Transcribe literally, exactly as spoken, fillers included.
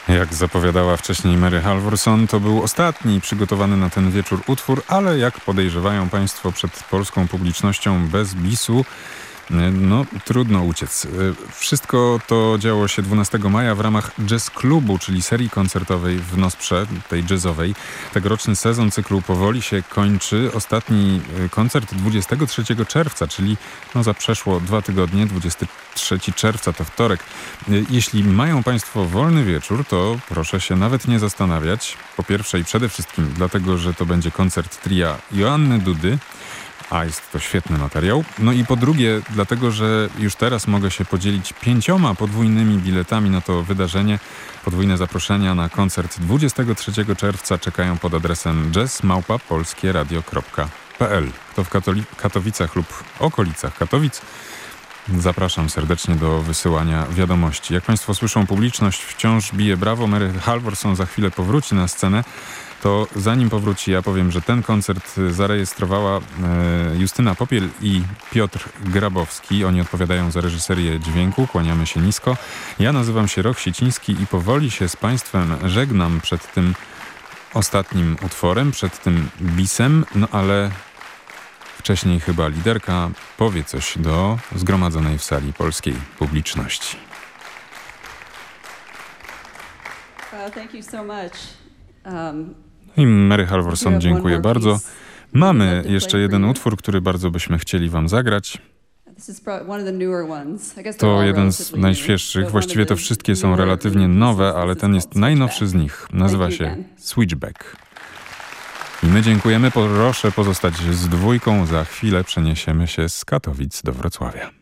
Jak zapowiadała wcześniej Mary Halvorson, to był ostatni przygotowany na ten wieczór utwór, ale jak podejrzewają Państwo przed polską publicznością bez bisu, no trudno uciec. Wszystko to działo się dwunastego maja w ramach Jazz Klubu, czyli serii koncertowej w Nosprze, tej jazzowej. Tegoroczny sezon cyklu powoli się kończy. Ostatni koncert dwudziestego trzeciego czerwca, czyli no za przeszło dwa tygodnie, dwudziestego trzeciego czerwca to wtorek. Jeśli mają Państwo wolny wieczór, to proszę się nawet nie zastanawiać. Po pierwsze i przede wszystkim dlatego, że to będzie koncert tria Joanny Dudy, a jest to świetny materiał. No i po drugie, dlatego, że już teraz mogę się podzielić pięcioma podwójnymi biletami na to wydarzenie. Podwójne zaproszenia na koncert dwudziestego trzeciego czerwca czekają pod adresem jazz małpa polskie radio kropka p l. Kto w Katoli- Katowicach lub okolicach Katowic, zapraszam serdecznie do wysyłania wiadomości. Jak Państwo słyszą, publiczność wciąż bije brawo. Mary Halvorson za chwilę powróci na scenę. To zanim powróci, ja powiem, że ten koncert zarejestrowała e, Justyna Popiel i Piotr Grabowski. Oni odpowiadają za reżyserię dźwięku. Kłaniamy się nisko. Ja nazywam się Roch Sieciński i powoli się z Państwem żegnam przed tym ostatnim utworem, przed tym bisem, no ale wcześniej chyba liderka powie coś do zgromadzonej w sali polskiej publiczności. Well, thank you so much. Um... I Mary Halvorson, dziękuję bardzo. Mamy jeszcze jeden utwór, który bardzo byśmy chcieli Wam zagrać. To jeden z najświeższych. Właściwie to wszystkie są relatywnie nowe, ale ten jest najnowszy z nich. Nazywa się Switchback. I my dziękujemy. Proszę pozostać z dwójką. Za chwilę przeniesiemy się z Katowic do Wrocławia.